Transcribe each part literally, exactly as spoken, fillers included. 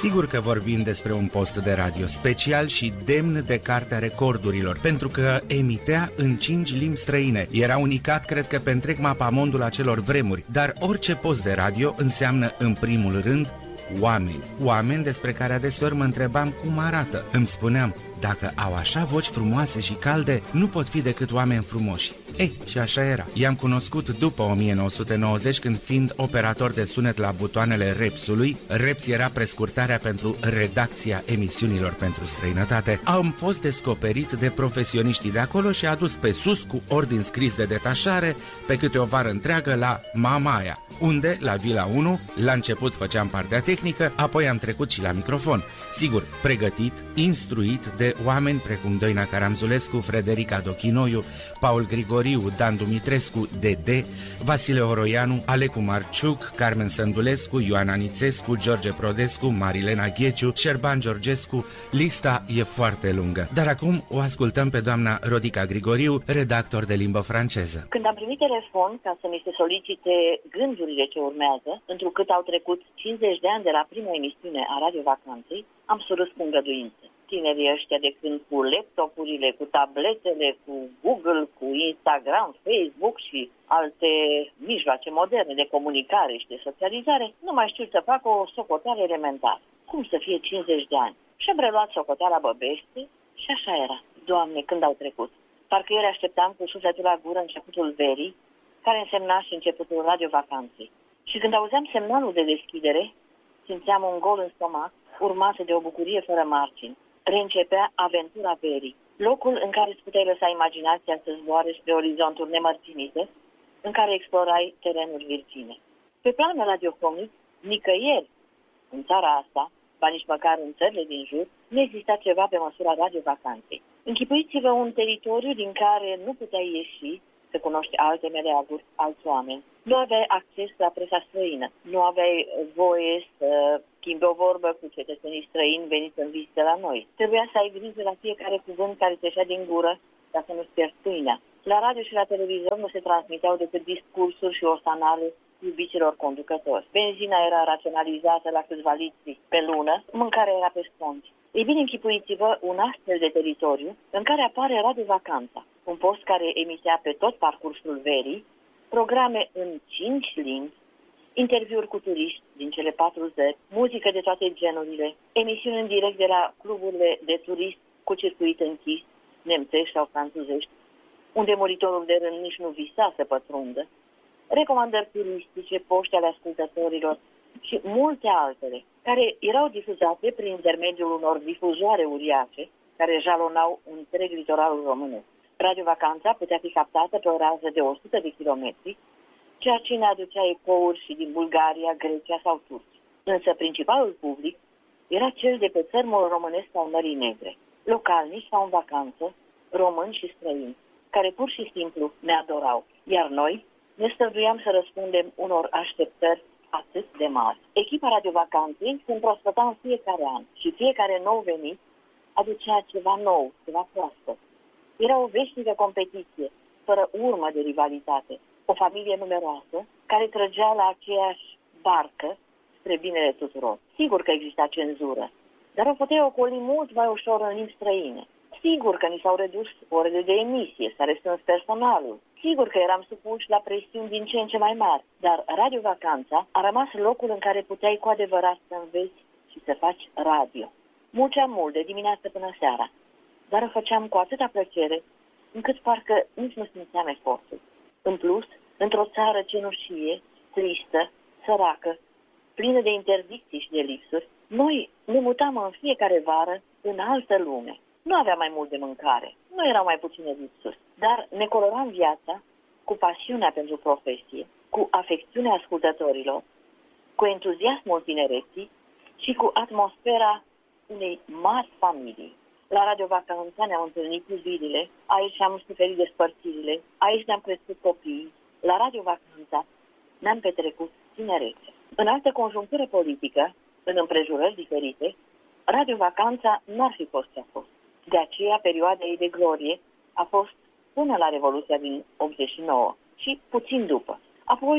Sigur că vorbim despre un post de radio special și demn de Cartea Recordurilor, pentru că emitea în cinci limbi străine. Era unicat, cred că, pe întreg mapamondul acelor vremuri, dar orice post de radio înseamnă, în primul rând, oameni. Oameni despre care adeseori mă întrebam cum arată. Îmi spuneam, dacă au așa voci frumoase și calde, nu pot fi decât oameni frumoși. Ei, și așa era. I-am cunoscut după o mie nouă sute nouăzeci, când, fiind operator de sunet la butoanele Repsului, Reps era prescurtarea pentru redacția emisiunilor pentru străinătate, am fost descoperit de profesioniștii de acolo și adus pe sus cu ordin scris de detașare pe câte o vară întreagă la Mamaia, unde, la Vila unu, la început făceam partea tehnică, apoi am trecut și la microfon. Sigur, pregătit, instruit de oameni precum Doina Caramzulescu, Frederica Dochinoiu, Paul Grigoriu, Dan Dumitrescu, Dede, Vasile Oroianu, Alecu Marciuc, Carmen Sândulescu, Ioana Nițescu, George Prodescu, Marilena Gheciu, Șerban Georgescu. Lista e foarte lungă, dar acum o ascultăm pe doamna Rodica Grigoriu, redactor de limbă franceză. Când am primit telefon ca să mi se solicite gândurile ce urmează, întrucât au trecut cincizeci de ani de la prima emisiune a Radio Vacanței, am surâs cu îngăduință. Tinerii ăștia de când cu laptopurile, cu tabletele, cu Google, cu Instagram, Facebook și alte mijloace moderne de comunicare și de socializare, nu mai știu să facă o socoteală elementară. Cum să fie cincizeci de ani? Și-am reluat socoteala băbește și așa era. Doamne, când au trecut! Parcă ieri așteptam cu sufletul la gură începutul verii, care însemna și începutul Radio Vacanței. Și când auzeam semnalul de deschidere, simțeam un gol în stomac, urmată de o bucurie fără margini. Reîncepea aventura verii, locul în care îți puteai lăsa imaginația să zboare spre orizonturi nemărținite, în care explorai terenuri virgine. Pe plan radiofonic, nicăieri în țara asta, ba nici măcar în țările din jur, nu exista ceva pe măsura Radio Vacanței. Închipuiți-vă un teritoriu din care nu puteai ieși să cunoști alte meleaguri, alți oameni. Nu aveai acces la presa străină, nu aveai voie să schimbi o vorbă cu cetățenii străini veniți în vizită la noi. Trebuia să ai grijă la fiecare cuvânt care te ieșea din gură, ca să nu-ți pierzi pâinea. La radio și la televizor nu se transmiteau decât discursuri și osanale iubiților conducători. Benzina era raționalizată la câțiva litri pe lună, mâncarea era pe spongi. Ei bine, închipuiți-vă un astfel de teritoriu în care apare Radio Vacanța, un post care emitea pe tot parcursul verii programe în cinci limbi, interviuri cu turiști din cele patru țări, muzică de toate genurile, emisiuni în direct de la cluburile de turiști cu circuit închis, nemțești sau franțuzești, unde monitorul de rând nici nu visa să pătrundă, recomandări turistice, poști ale ascultătorilor și multe altele, care erau difuzate prin intermediul unor difuzoare uriace, care jalonau întreg litoralul românesc. Radio Vacanța putea fi captată pe o rază de o sută de kilometri, ceea ce ne aducea ecouri și din Bulgaria, Grecia sau Turcia. Însă principalul public era cel de pe țărmul românesc al Mării Negre, localnici sau în vacanță, români și străini, care pur și simplu ne adorau, iar noi ne străduiam să răspundem unor așteptări atât de mari. Echipa Radio Vacanței se împrospăta în fiecare an și fiecare nou venit aducea ceva nou, ceva proaspăt. Era o veșnică competiție, fără urmă de rivalitate, o familie numeroasă care trăgea la aceeași barcă spre binele tuturor. Sigur că exista cenzură, dar o puteai ocoli mult mai ușor în limbi străine. Sigur că ni s-au redus orele de emisie, s-a restrâns personalul. Sigur că eram supuși la presiuni din ce în ce mai mari, dar Radio Vacanța a rămas locul în care puteai cu adevărat să înveți și să faci radio. Munceam mult de dimineață până seara, dar o făceam cu atâta plăcere, încât parcă nici nu simțeam efortul. În plus, într-o țară cenușie, tristă, săracă, plină de interdicții și de lipsuri, noi ne mutam în fiecare vară în altă lume. Nu aveam mai mult de mâncare, nu erau mai puține lipsuri, dar ne coloram viața cu pasiunea pentru profesie, cu afecțiunea ascultătorilor, cu entuziasmul tinereții și cu atmosfera unei mari familii. La Radio Vacanța ne-am întâlnit iubirile, aici am suferit despărțirile, aici ne-am crescut copiii. La Radio Vacanța ne-am petrecut tinerețe. În altă conjunctură politică, în împrejurări diferite, Radio Vacanța n-ar fi fost ce a fost. De aceea, perioada ei de glorie a fost până la Revoluția din optzeci și nouă și puțin după. Apoi,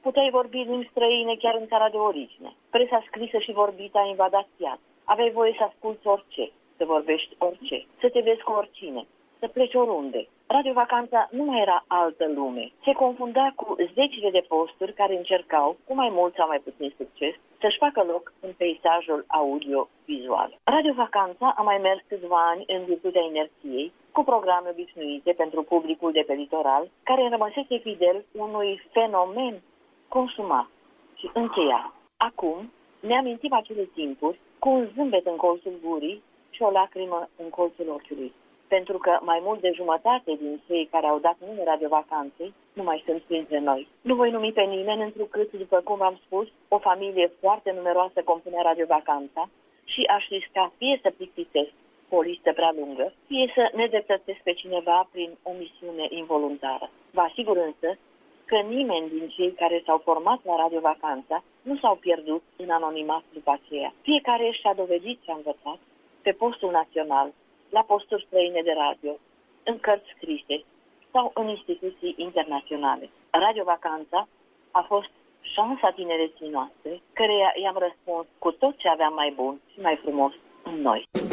Puteai vorbi limbi străine chiar în țara de origine. Presa scrisă și vorbită a invadat piața. Aveai voie să asculți orice, să vorbești orice, să te vezi cu oricine, să pleci oriunde. Radio Vacanța nu mai era altă lume. Se confunda cu zecile de posturi care încercau, cu mai mult sau mai puțin succes, să-și facă loc în peisajul audio-vizual. Radio Vacanța a mai mers câțiva ani în virtutea inerției, cu programe obișnuite pentru publicul de pe litoral, care rămăsese fidel unui fenomen consumat și încheiat. Acum ne amintim acele timpuri cu un zâmbet în colțul gurii și o lacrimă în colțul ochiului. Pentru că mai mult de jumătate din cei care au dat nume Radio Vacanței nu mai sunt printre noi. Nu voi numi pe nimeni, întrucât, după cum v-am spus, o familie foarte numeroasă compune Radio Vacanța și aș risca fie să plictisesc cu o listă prea lungă, fie să nedreptățesc pe cineva prin o misiune involuntară. Vă asigur însă că nimeni din cei care s-au format la Radio Vacanța nu s-au pierdut în anonimat după aceea. Fiecare și-a dovedit ce a învățat pe postul național, la posturi străine de radio, în cărți scrise sau în instituții internaționale. Radio Vacanța a fost șansa tinereții noastre, căreia i-am răspuns cu tot ce aveam mai bun și mai frumos în noi.